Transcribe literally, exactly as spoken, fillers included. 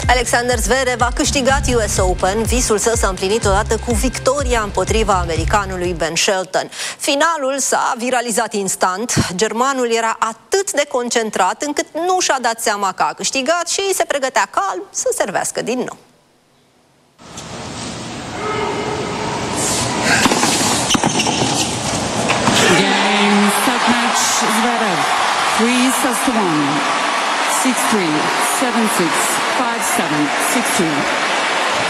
Alexander Zverev a câștigat U S Open. Visul său s-a împlinit odată cu victoria împotriva americanului Ben Shelton. Finalul s-a viralizat instant. Germanul era atât de concentrat încât nu și-a dat seama că a câștigat și se pregătea calm să servească din nou. Game, set match, Zverev. three sets to one. six three, seven six, five seven, six two.